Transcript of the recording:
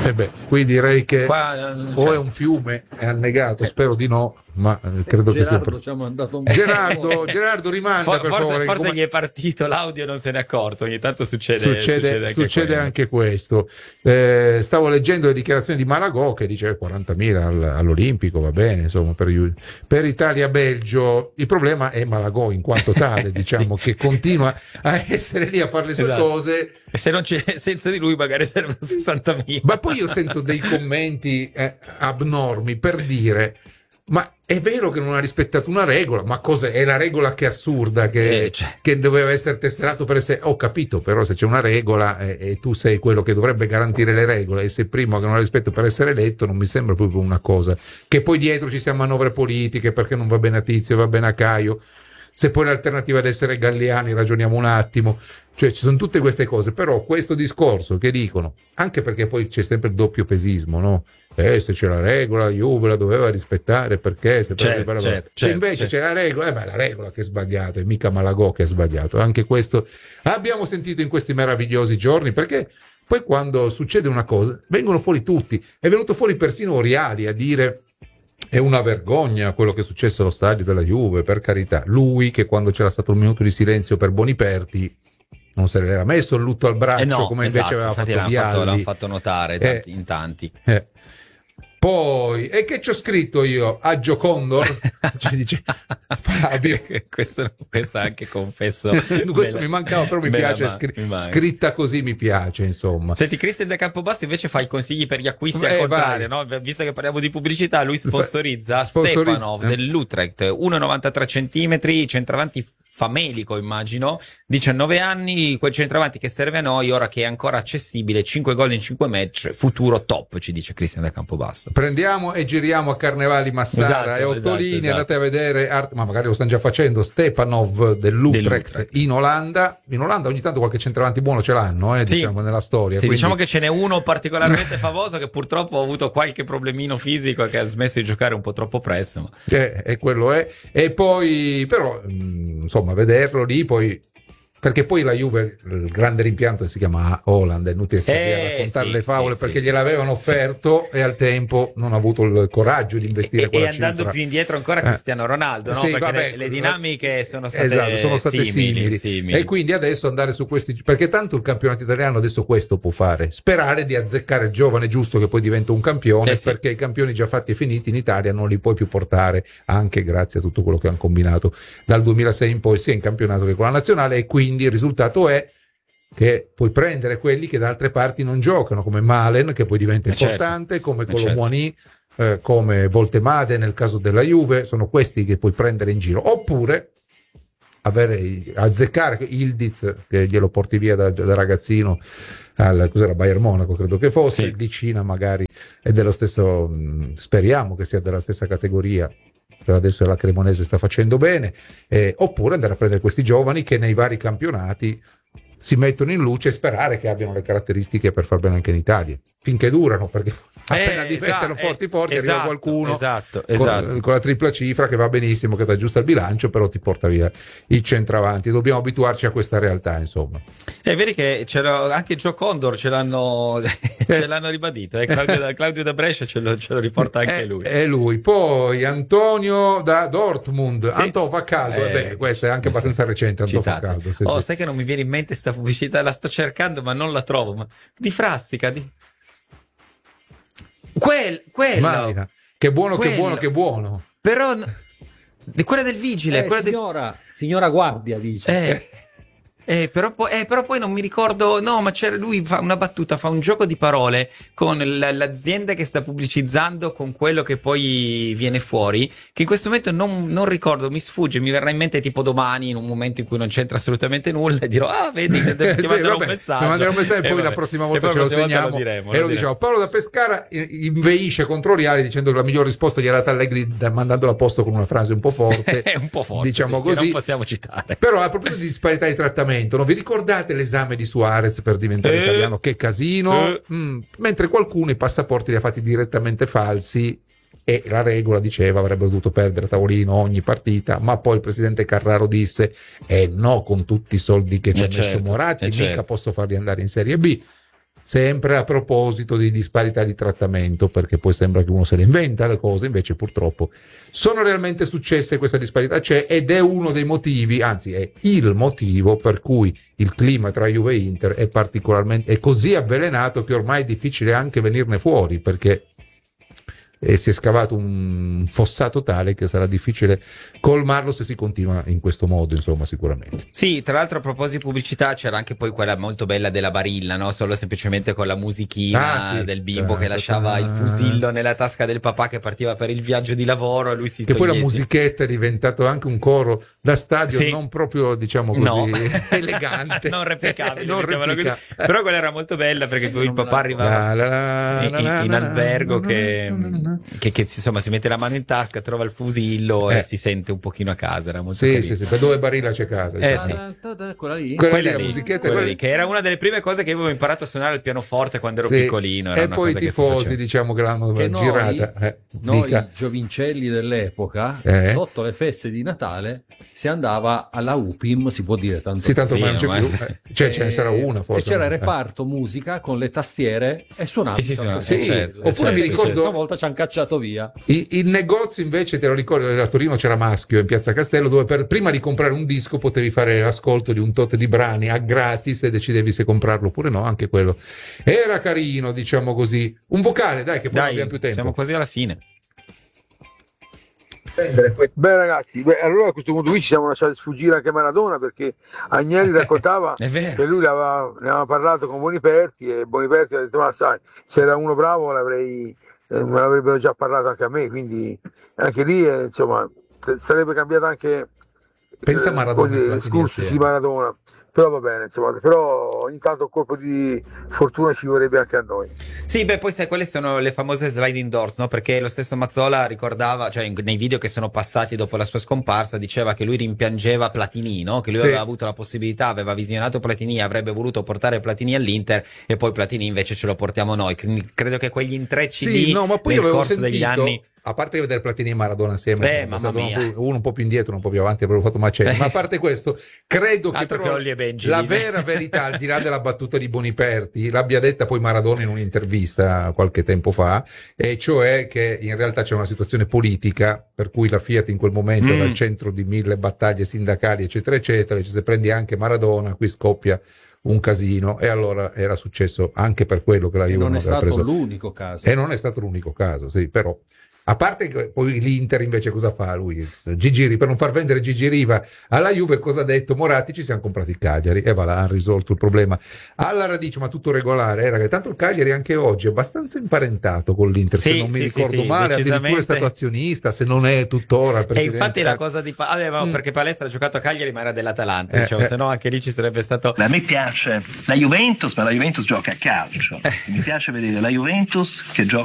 Qui direi che Qua, o è un fiume, è annegato, spero di no, ma credo che sia Gerardo ci ha mandato un Gerardo rimanda per favore. Forse gli è partito l'audio, non se n'è accorto. Ogni tanto succede anche questo. Stavo leggendo le dichiarazioni di Malagò che dice 40.000 all'Olimpico, va bene, insomma, per Italia-Belgio. Il problema è Malagò in quanto tale, diciamo, che continua a essere lì a fare le sue cose. E se non c'è, senza di lui magari servono 60.000. Ma poi io sento dei commenti abnormi per dire: ma è vero che non ha rispettato una regola, ma cos'è? È la regola che è assurda, che doveva essere tesserato per essere. Ho capito, però se c'è una regola e tu sei quello che dovrebbe garantire le regole e sei primo che non la rispetta per essere eletto, non mi sembra proprio una cosa. Che poi dietro ci siano manovre politiche perché non va bene a Tizio, va bene a Caio. Se poi l'alternativa ad essere Galliani, ragioniamo un attimo. Cioè ci sono tutte queste cose, però questo discorso che dicono, anche perché poi c'è sempre il doppio pesismo, no? Se c'è la regola, Juve la doveva rispettare perché se invece c'è la regola, la regola che è sbagliata, è mica Malagò che è sbagliato. Anche questo abbiamo sentito in questi meravigliosi giorni, perché poi quando succede una cosa vengono fuori tutti. È venuto fuori persino Oriali a dire: è una vergogna quello che è successo allo stadio della Juve, per carità. Lui che quando c'era stato un minuto di silenzio per Boniperti non se l'era messo il lutto al braccio, come invece aveva fatto Vialli. L'hanno fatto notare in tanti. Poi, e che ci ho scritto io? Aggio Condor? Ci dice Fabio. questo anche confesso. Questo mi mancava, però mi piace, scritta così mi piace, insomma. Senti, Cristian da Campobasso invece fa i consigli per gli acquisti al contrario, no? Visto che parliamo di pubblicità, lui sponsorizza Stepanov dell'Utrecht, 1,93 centimetri, centravanti famelico, immagino, 19 anni, quel centravanti che serve a noi ora che è ancora accessibile, 5 gol in 5 match, futuro top, ci dice Cristian da Campobasso. Prendiamo e giriamo a Carnevali Massara e Ottolini, andate a vedere, ma magari lo stanno già facendo, Stepanov dell'Utrecht in Olanda. In Olanda ogni tanto qualche centravanti buono ce l'hanno, diciamo, nella storia. Sì, quindi... diciamo che ce n'è uno particolarmente famoso che purtroppo ha avuto qualche problemino fisico e che ha smesso di giocare un po' troppo presto. Ma... e quello è. E poi, però, insomma, vederlo lì, poi perché poi la Juve, il grande rimpianto si chiama Haaland, è inutile stare a raccontare le favole, perché gliel'avevano offerto e al tempo non ha avuto il coraggio di investire quella cifra. E andando più indietro ancora Cristiano Ronaldo, no? Perché le dinamiche sono state simili. E quindi adesso andare su questi, perché tanto il campionato italiano adesso questo può fare, sperare di azzeccare il giovane giusto che poi diventa un campione, perché i campioni già fatti e finiti in Italia non li puoi più portare, anche grazie a tutto quello che hanno combinato dal 2006 in poi sia in campionato che con la nazionale, e quindi il risultato è che puoi prendere quelli che da altre parti non giocano, come Malen, che poi diventa importante, come Colomboani, come Voltemade nel caso della Juve. Sono questi che puoi prendere in giro, oppure azzeccare Ildiz, che glielo porti via da ragazzino cos'era, Bayern Monaco credo che fosse, Licina magari è dello stesso, speriamo che sia della stessa categoria, per adesso la Cremonese sta facendo bene, oppure andare a prendere questi giovani che nei vari campionati si mettono in luce e sperare che abbiano le caratteristiche per far bene anche in Italia, finché durano, perché appena diventano forti arriva qualcuno con la tripla cifra che va benissimo, che ti aggiusta il bilancio, però ti porta via il centravanti. Dobbiamo abituarci a questa realtà, insomma. Vedi che anche Gio Condor ce l'hanno ribadito, Claudio da Brescia ce lo riporta anche lui. È lui. Poi Antonio da Dortmund, Anto fa caldo, questo è anche abbastanza recente, Anto fa caldo. Sai che non mi viene in mente sta pubblicità, la sto cercando ma non la trovo, ma di Frassica, quello. Che buono. Però quella del vigile, signora guardia, dice. Però poi non mi ricordo, no, ma lui fa una battuta, fa un gioco di parole con l'azienda che sta pubblicizzando con quello che poi viene fuori, che in questo momento non ricordo, mi sfugge, mi verrà in mente tipo domani, in un momento in cui non c'entra assolutamente nulla, e dirò vedi, ti manderò un messaggio, e poi la prossima volta ce lo segniamo, lo diciamo. Paolo da Pescara inveisce contro Riali dicendo che la miglior risposta gli era data Allegri mandandola a posto con una frase un po' forte, un po' forte, diciamo così, che non possiamo citare. Però a proposito di disparità di trattamento, no? Vi ricordate l'esame di Suarez per diventare italiano? Che casino! Mentre qualcuno i passaporti li ha fatti direttamente falsi e la regola diceva avrebbero dovuto perdere a tavolino ogni partita, ma poi il presidente Carraro disse no, con tutti i soldi che ci ha messo Moratti mica posso farli andare in Serie B. sempre a proposito di disparità di trattamento, perché poi sembra che uno se le inventa le cose, invece purtroppo sono realmente successe, questa disparità c'è, ed è uno dei motivi, anzi è il motivo per cui il clima tra Juve e Inter è così avvelenato che ormai è difficile anche venirne fuori, perché si è scavato un fossato tale che sarà difficile colmarlo se si continua in questo modo, insomma, sicuramente. Sì, tra l'altro a proposito di pubblicità c'era anche poi quella molto bella della Barilla, no? Solo semplicemente con la musichina del bimbo che lasciava il fusillo nella tasca del papà che partiva per il viaggio di lavoro e lui si togliese. Poi la musichetta è diventato anche un coro da stadio, non proprio, diciamo così, elegante, non replicabile, però quella era molto bella perché poi il papà arrivava in albergo che insomma si mette la mano in tasca, trova il fusillo e si sente un pochino a casa. Era molto carino. Sì, per dove Barilla c'è casa. Quella lì, la musichetta, quella lì, che era una delle prime cose che avevo imparato a suonare il pianoforte quando ero piccolino. Era e poi i tifosi, diciamo, che l'hanno girata. Noi giovincelli dell'epoca, sotto le feste di Natale, si andava alla UPIM, si può dire tanto. Sì, tanto non c'è più. Cioè ce ne sarà una forse. E c'era il reparto musica con le tastiere e suonavi. Oppure mi ricordo una volta ci hanno cacciato via. Il negozio invece, te lo ricordo, a Torino c'era Maschio in Piazza Castello, dove prima di comprare un disco potevi fare l'ascolto di un tot di brani a gratis e decidevi se comprarlo oppure no, anche quello era carino, diciamo così. Un vocale, dai, che poi non abbiamo più tempo. Siamo quasi alla fine. Beh ragazzi, allora a questo punto qui ci siamo lasciati sfuggire anche Maradona, perché Agnelli raccontava che lui ne aveva parlato con Boniperti e Boniperti ha detto: ma sai, se era uno bravo me l'avrebbero già parlato anche a me, quindi anche lì insomma sarebbe cambiato anche pensa Maradona, l'escursus di Maradona. Però va bene, insomma, però ogni tanto un colpo di fortuna ci vorrebbe anche a noi. Sì, beh, poi sai, quelle sono le famose sliding doors, no? Perché lo stesso Mazzola ricordava, cioè nei video che sono passati dopo la sua scomparsa, diceva che lui rimpiangeva Platini, no? Che lui aveva avuto la possibilità, aveva visionato Platini, avrebbe voluto portare Platini all'Inter e poi Platini invece ce lo portiamo noi. Quindi credo che quegli intrecci lì nel corso degli anni... A parte vedere Platini e Maradona assieme, mamma mia. Uno un po' più indietro, uno un po' più avanti, avrebbero fatto macello. Ma a parte questo, credo che però la vera verità, al di là della battuta di Boniperti, l'abbia detta poi Maradona in un'intervista qualche tempo fa, e cioè che in realtà c'è una situazione politica per cui la Fiat in quel momento era al centro di 1000 battaglie sindacali, eccetera, eccetera. Se prendi anche Maradona, qui scoppia un casino, e allora era successo anche per quello che la Juve non è stato l'unico caso. E non è stato l'unico caso, sì, però. A parte che poi l'Inter invece cosa fa lui? Per non far vendere Gigi Riva alla Juve, cosa ha detto? Moratti, ci siamo comprati il Cagliari e va là, ha risolto il problema alla radice, ma tutto regolare, ragazzi. Tanto il Cagliari anche oggi è abbastanza imparentato con l'Inter, se non mi ricordo male, addirittura è stato azionista, se non è tuttora il presidente. E infatti la cosa di perché Palestra ha giocato a Cagliari ma era dell'Atalanta, diciamo, se no anche lì ci sarebbe stato... A me piace la Juventus, ma la Juventus gioca a calcio. Mi piace vedere la Juventus che gioca